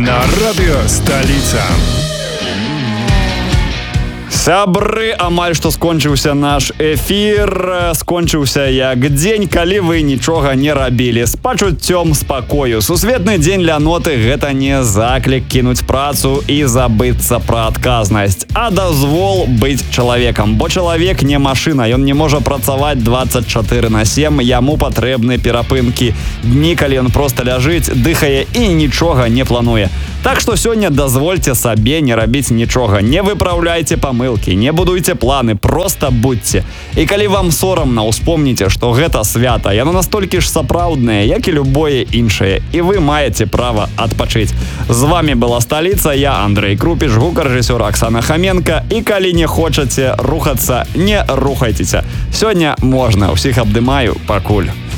На радыё сталіца. Сябры, амаль што скончыўся наш эфір. Скончыўся як дзень, калі вы нічога не рабілі. З пачуццём спакою. Сусветны дзень ляноты — гэта не заклік кінуць працу і забыцца пра адказнасць, а дазвол быць чалавекам. Бо чалавек не машына, ён не можа працаваць 24/7, яму патрэбны перапынкі. Дні, калі ён проста ляжыць, дыхае і нічога не плануе. Так што сёння дазвольце сабе не рабіць нічога, не выпраўляйце памылкі, не будуйце планы, проста будьце. І калі вам сорамна, успомніце, што гэта свята, яно настолькі ж сапраўднае, як і любое іншае, і вы маеце права адпачыць. З вами была сталіца, я Андрей Крупіч, гукарэжысёр Аксана Хаменка, і калі не хочаце рухацца, не рухайцеся. Сёння можна, усіх абдымаю, пакуль.